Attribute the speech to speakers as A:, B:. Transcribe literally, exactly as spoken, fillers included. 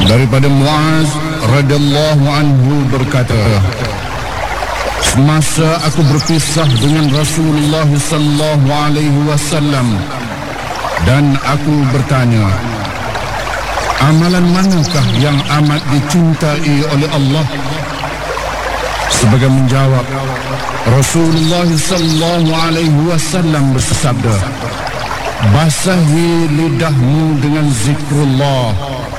A: Daripada Muaz radhiyallahu anhu berkata, semasa aku berpisah dengan Rasulullah sallallahu alaihi wasallam dan aku bertanya, amalan manakah yang amat dicintai oleh Allah? Sebagai menjawab, Rasulullah sallallahu alaihi wasallam bersabda, basahi lidahmu dengan zikrullah